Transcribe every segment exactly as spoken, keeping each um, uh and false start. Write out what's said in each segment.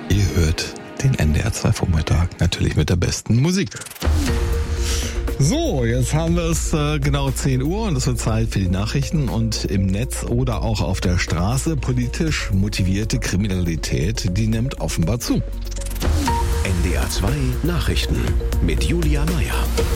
Ihr hört den N D R zwei Vormittag, natürlich mit der besten Musik. So, jetzt haben wir es äh, genau zehn Uhr und es wird Zeit für die Nachrichten und im Netz oder auch auf der Straße politisch motivierte Kriminalität, die nimmt offenbar zu. N D R zwei Nachrichten mit Julia Meyer.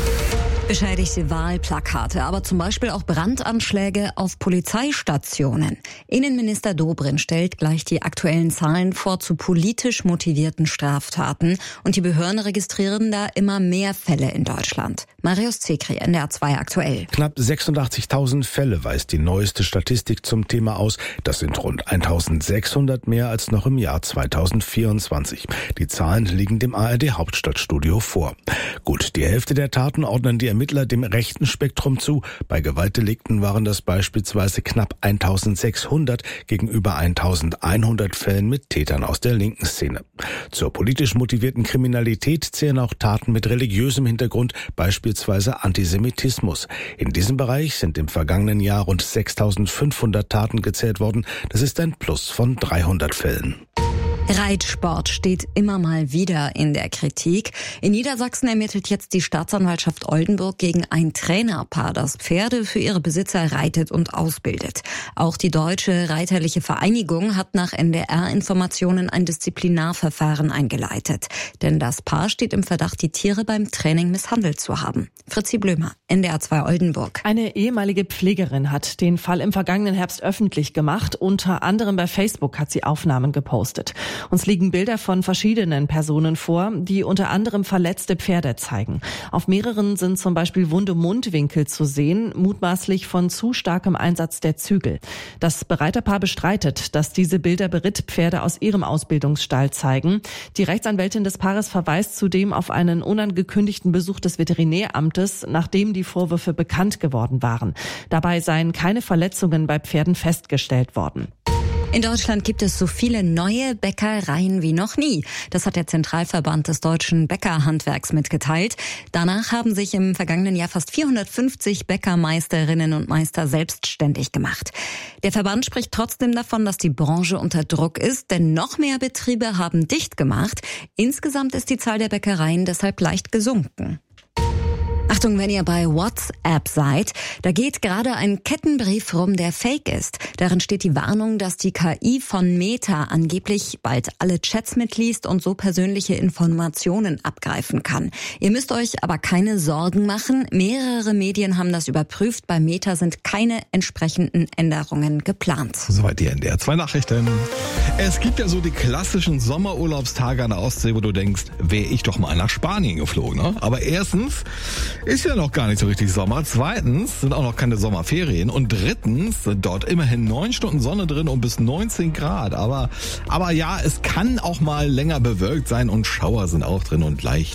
Beschädigte Wahlplakate, aber zum Beispiel auch Brandanschläge auf Polizeistationen. Innenminister Dobrindt stellt gleich die aktuellen Zahlen vor zu politisch motivierten Straftaten. Und die Behörden registrieren da immer mehr Fälle in Deutschland. Marius Zekri, N D R zwei aktuell. Knapp sechsundachtzigtausend Fälle weist die neueste Statistik zum Thema aus. Das sind rund eintausendsechshundert mehr als noch im Jahr zweitausendvierundzwanzig. Die Zahlen liegen dem A R D-Hauptstadtstudio vor. Gut, die Hälfte der Taten ordnen die Ermittler dem rechten Spektrum zu. Bei Gewaltdelikten waren das beispielsweise knapp eintausendsechshundert gegenüber eintausendeinhundert Fällen mit Tätern aus der linken Szene. Zur politisch motivierten Kriminalität zählen auch Taten mit religiösem Hintergrund, beispielsweise Antisemitismus. In diesem Bereich sind im vergangenen Jahr rund sechstausendfünfhundert Taten gezählt worden. Das ist ein Plus von dreihundert Fällen. Reitsport steht immer mal wieder in der Kritik. In Niedersachsen ermittelt jetzt die Staatsanwaltschaft Oldenburg gegen ein Trainerpaar, das Pferde für ihre Besitzer reitet und ausbildet. Auch die Deutsche Reiterliche Vereinigung hat nach N D R-Informationen ein Disziplinarverfahren eingeleitet. Denn das Paar steht im Verdacht, die Tiere beim Training misshandelt zu haben. Fritzi Blömer, N D R zwei Oldenburg. Eine ehemalige Pflegerin hat den Fall im vergangenen Herbst öffentlich gemacht. Unter anderem bei Facebook hat sie Aufnahmen gepostet. Uns liegen Bilder von verschiedenen Personen vor, die unter anderem verletzte Pferde zeigen. Auf mehreren sind zum Beispiel wunde Mundwinkel zu sehen, mutmaßlich von zu starkem Einsatz der Zügel. Das Bereiterpaar bestreitet, dass diese Bilder Berittpferde aus ihrem Ausbildungsstall zeigen. Die Rechtsanwältin des Paares verweist zudem auf einen unangekündigten Besuch des Veterinäramtes, nachdem die Vorwürfe bekannt geworden waren. Dabei seien keine Verletzungen bei Pferden festgestellt worden. In Deutschland gibt es so viele neue Bäckereien wie noch nie. Das hat der Zentralverband des deutschen Bäckerhandwerks mitgeteilt. Danach haben sich im vergangenen Jahr fast vierhundertfünfzig Bäckermeisterinnen und Meister selbstständig gemacht. Der Verband spricht trotzdem davon, dass die Branche unter Druck ist, denn noch mehr Betriebe haben dicht gemacht. Insgesamt ist die Zahl der Bäckereien deshalb leicht gesunken. Achtung, wenn ihr bei WhatsApp seid, da geht gerade ein Kettenbrief rum, der fake ist. Darin steht die Warnung, dass die K I von Meta angeblich bald alle Chats mitliest und so persönliche Informationen abgreifen kann. Ihr müsst euch aber keine Sorgen machen. Mehrere Medien haben das überprüft. Bei Meta sind keine entsprechenden Änderungen geplant. Soweit die N D R zwei Nachrichten. Es gibt ja so die klassischen Sommerurlaubstage an der Ostsee, wo du denkst, wäre ich doch mal nach Spanien geflogen. Ne? Aber erstens ist ja noch gar nicht so richtig Sommer. Zweitens sind auch noch keine Sommerferien. Und drittens sind dort immerhin neun Stunden Sonne drin und bis neunzehn Grad. Aber, aber ja, es kann auch mal länger bewölkt sein und Schauer sind auch drin und leicht